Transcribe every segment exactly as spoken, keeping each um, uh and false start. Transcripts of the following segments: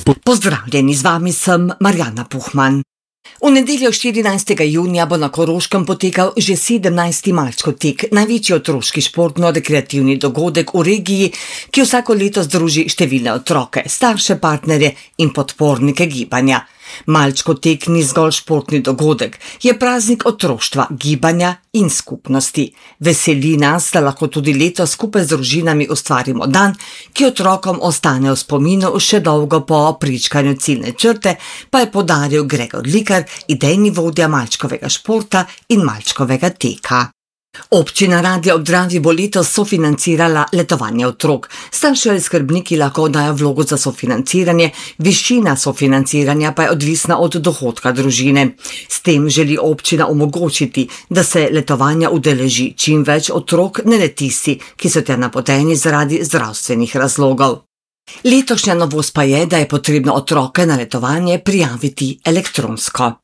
Pozdravljeni, z vami sem Marjana Puhman. V nedeljo štirinajstega junija bo na Koroškem potekal že sedemnajsti Malčkov tek, največji otroški športno-rekreativni dogodek v regiji, ki vsako leto združi številne otroke, starše, partnerje in podpornike gibanja. Malčkov tek ni zgolj športni dogodek, je praznik otroštva, gibanja in skupnosti. Veseli nas, da lahko tudi letos skupaj z družinami ustvarimo dan, ki otrokom ostane v spominu še dolgo po pričkanju ciljne črte, pa je poudaril Gregor Likar, idejni vodja Malčkovega športa in Malčkovega teka. Občina Radlje ob Dravi bo letos sofinancirala letovanje otrok. Starši ali skrbniki lahko dajo vlogo za sofinanciranje, višina sofinanciranja pa je odvisna od dohodka družine. S tem želi občina omogočiti, da se letovanja udeleži čim več otrok, ne le tisti, ki so tja napoteni zaradi zdravstvenih razlogov. Letošnja novost pa je, da je potrebno otroke na letovanje prijaviti elektronsko.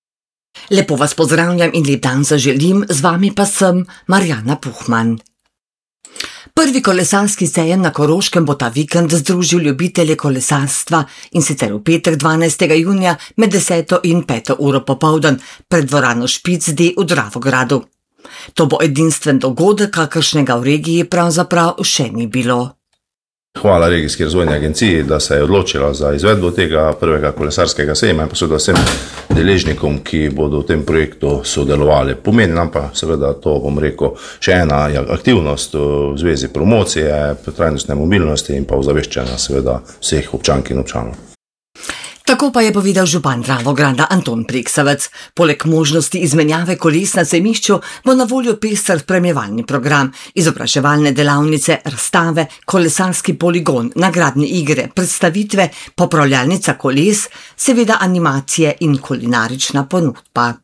Lepo vas pozdravljam in lep dan zaželim, z vami pa sem Marjana Puhman. Prvi kolesarski sejem na Koroškem bo ta vikend združil ljubitelje kolesarstva in sicer v petek dvanajstega junija med deseto in peto uro popoldan pred dvorano Špic D v Dravogradu. To bo edinstven dogodek, kakršnega v regiji pravzaprav še ni bilo. Hvala regijski razvojni agenciji, da se je odločila za izvedbo tega prvega kolesarskega sejma in pa seveda vsem deležnikom, ki bodo v tem projektu sodelovali. Pomeni nam pa seveda to, bom rekel, še ena aktivnost v zvezi promocije, trajnostne mobilnosti in pa ozaveščanja seveda vseh občank in občanov. Tako pa je povedal župan Dravograda Anton Preksavec. Poleg možnosti izmenjave koles na sejmišču bo na voljo pester spremljevalni program, izobraževalne delavnice, razstave, kolesarski poligon, nagradne igre, predstavitve, popravljalnica koles, seveda animacije in kulinarična ponudba.